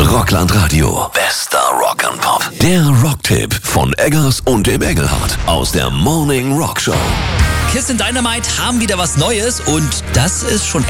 Rockland Radio. Bester Rock'n'Pop. Der Rocktipp von Eggers und dem Engelhardt aus der Morning Rock Show. Kiss and Dynamite haben wieder was Neues und das ist schon